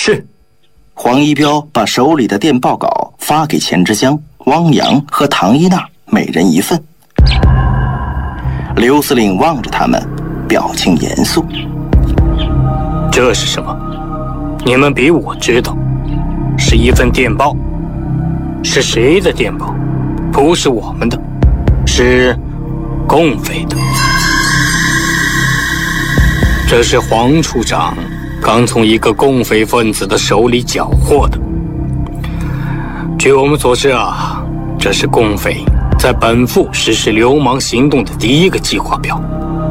是。 黄一彪把手里的电报稿发给钱之江、汪洋和唐一娜，每人一份。刘司令望着他们，表情严肃。 这是什么？你们比我知道，是一份电报。是谁的电报？不是我们的，是共匪的。这是黄处长刚从一个共匪分子的手里缴获的。据我们所知啊，这是共匪在本部实施流氓行动的第一个计划表。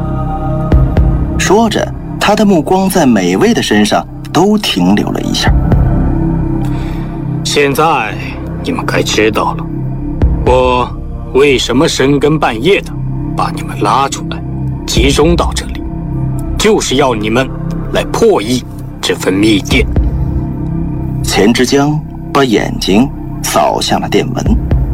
说着，他的目光在每位的身上都停留了一下。 现在你们该知道了，我为什么深更半夜的把你们拉出来，集中到这里，就是要你们来破译这份密电。 钱之江把眼睛扫向了电文。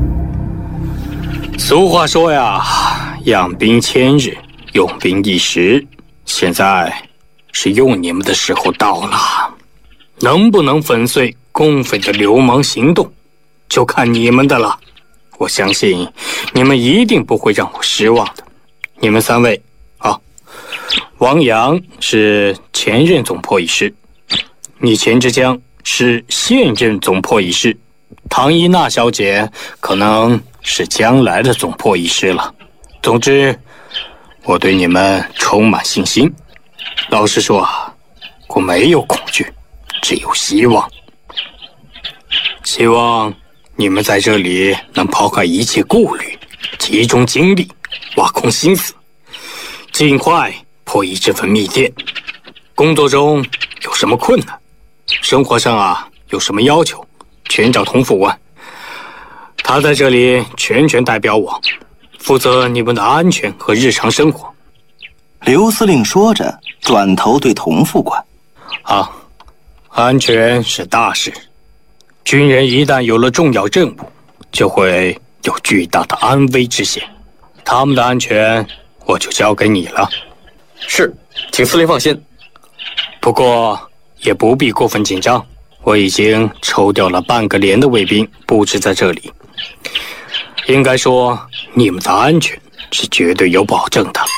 俗话说呀，养兵千日，用兵一时。现在是用你们的时候到了，能不能粉碎共匪的流氓行动，就看你们的了。我相信你们一定不会让我失望的。你们三位啊，王阳是前任总破译师，你钱之江是现任总破译师，唐一娜小姐可能是将来的总破译师了。总之，我对你们充满信心。老实说啊，我没有恐惧，只有希望。希望你们在这里能抛开一切顾虑，集中精力，挖空心思，尽快破译这份密电。工作中有什么困难，生活上啊有什么要求，全找童副官。他在这里全权代表我，负责你们的安全和日常生活。 刘司令说着，转头对童副官： 啊，安全是大事，军人一旦有了重要任务，就会有巨大的安危之险。他们的安全我就交给你了。 是，请司令放心。 不过也不必过分紧张，我已经抽调了半个连的卫兵布置在这里。应该说，你们的安全是绝对有保证的。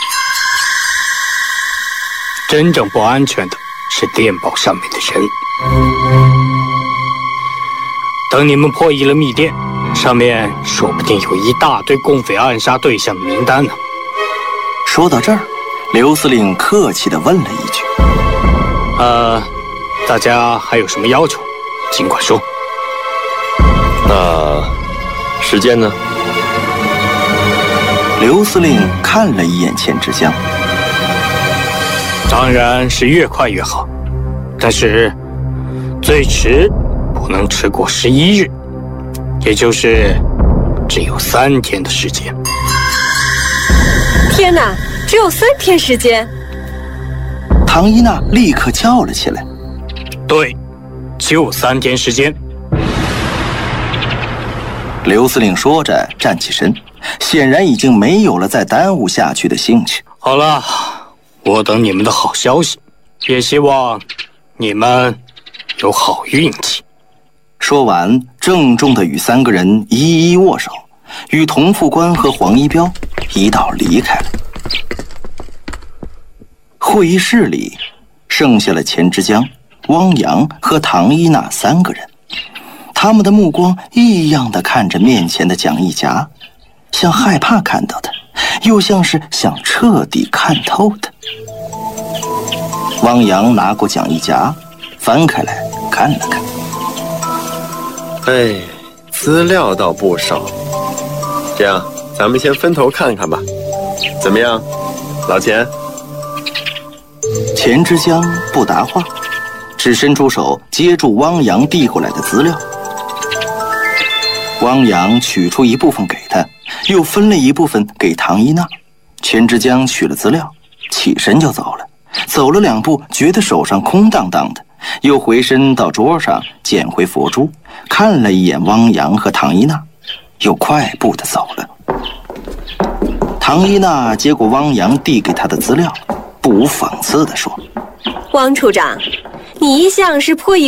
真正不安全的是电报上面的人。等你们破译了密电，上面说不定有一大堆共匪暗杀对象的名单呢。 说到这儿，刘司令客气地问了一句： 大家还有什么要求，尽管说。 那时间呢？ 刘司令看了一眼钱之江。 当然是越快越好，但是最迟不能迟过11日，也就是只有3天的时间。 天哪，只有3天时间！ 唐一娜立刻叫了起来： 对，就3天时间。 刘司令说着站起身，显然已经没有了再耽误下去的兴趣。 好了，我等你们的好消息，也希望你们有好运气。 说完，郑重地与3个人一一握手，与童副官和黄一彪一道离开了。会议室里剩下了钱之江、汪洋和唐一娜3个人，他们的目光异样地看着面前的讲义夹，像害怕看到的，又像是想彻底看透的。汪洋拿过讲义夹，翻开来看了看。 哎，资料倒不少。这样，咱们先分头看看吧。怎么样，老钱？ 钱之江不答话，只伸出手接住汪洋递过来的资料。汪洋取出一部分给他，又分了一部分给唐一娜。钱之江取了资料，起身就走了。走了2步，觉得手上空荡荡的，又回身到桌上捡回佛珠，看了一眼汪洋和唐一娜，又快步地走了。唐一娜接过汪洋递给她的资料，不无讽刺地说： 汪处长，你一向是颇